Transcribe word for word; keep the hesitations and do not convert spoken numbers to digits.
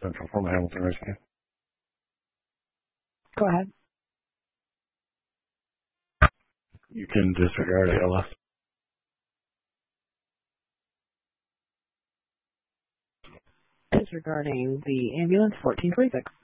Central from Hamilton Rescue. Go ahead. You can disregard A L S. Disregarding the ambulance fourteen twenty-six.